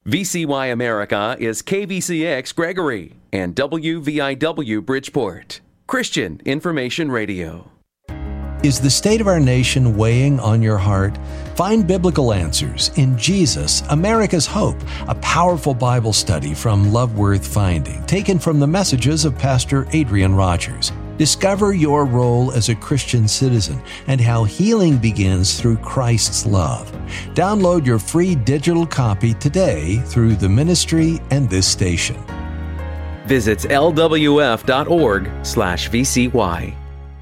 VCY America is KVCX Gregory and WVIW Bridgeport. Christian Information Radio. Is the state of our nation weighing on your heart? Find biblical answers in Jesus, America's Hope, a powerful Bible study from Love Worth Finding, taken from the messages of Pastor Adrian Rogers. Discover your role as a Christian citizen and how healing begins through Christ's love. Download your free digital copy today through the ministry and this station. Visit lwf.org/VCY.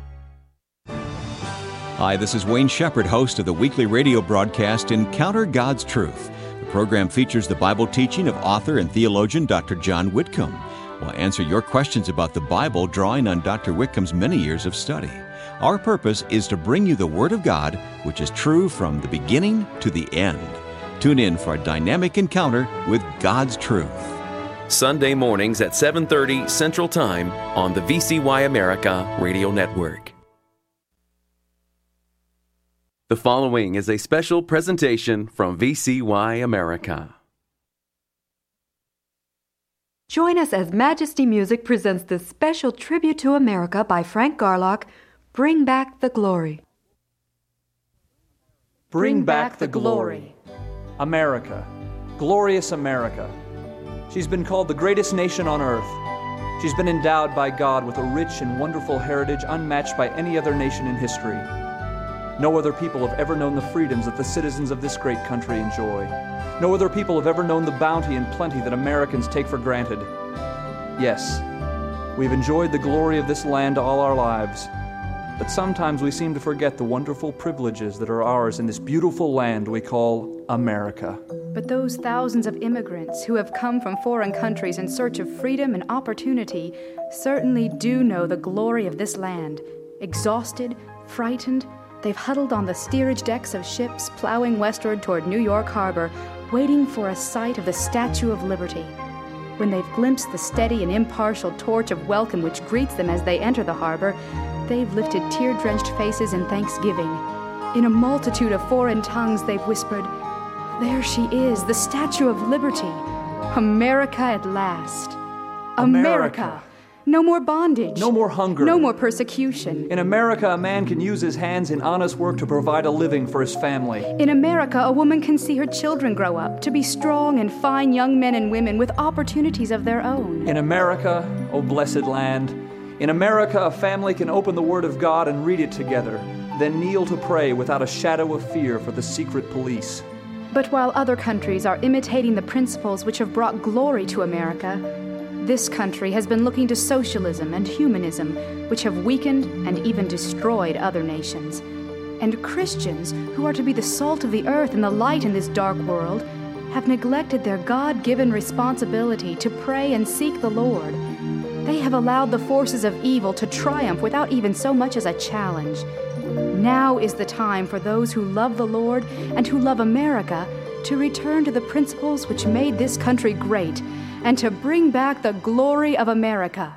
Hi, this is Wayne Shepherd, host of the weekly radio broadcast Encounter God's Truth. The program features the Bible teaching of author and theologian Dr. John Whitcomb. We'll answer your questions about the Bible, drawing on Dr. Whitcomb's many years of study. Our purpose is to bring you the Word of God, which is true from the beginning to the end. Tune in for a dynamic encounter with God's truth. Sunday mornings at 7:30 Central Time on the VCY America Radio Network. The following is a special presentation from VCY America. Join us as Majesty Music presents this special tribute to America by Frank Garlock, Bring Back the Glory. Bring back the glory. America, glorious America. She's been called the greatest nation on earth. She's been endowed by God with a rich and wonderful heritage unmatched by any other nation in history. No other people have ever known the freedoms that the citizens of this great country enjoy. No other people have ever known the bounty and plenty that Americans take for granted. Yes, we've enjoyed the glory of this land all our lives, but sometimes we seem to forget the wonderful privileges that are ours in this beautiful land we call America. But those thousands of immigrants who have come from foreign countries in search of freedom and opportunity certainly do know the glory of this land. Exhausted, frightened, they've huddled on the steerage decks of ships plowing westward toward New York Harbor, waiting for a sight of the Statue of Liberty. When they've glimpsed the steady and impartial torch of welcome which greets them as they enter the harbor, they've lifted tear-drenched faces in thanksgiving. In a multitude of foreign tongues they've whispered, "There she is, the Statue of Liberty. America at last. America! No more bondage. No more hunger. No more persecution. In America, a man can use his hands in honest work to provide a living for his family. In America, a woman can see her children grow up to be strong and fine young men and women with opportunities of their own. In America, oh blessed land, in America, a family can open the Word of God and read it together, then kneel to pray without a shadow of fear for the secret police. But while other countries are imitating the principles which have brought glory to America, this country has been looking to socialism and humanism, which have weakened and even destroyed other nations. And Christians, who are to be the salt of the earth and the light in this dark world, have neglected their God-given responsibility to pray and seek the Lord. They have allowed the forces of evil to triumph without even so much as a challenge. Now is the time for those who love the Lord and who love America to return to the principles which made this country great and to bring back the glory of America.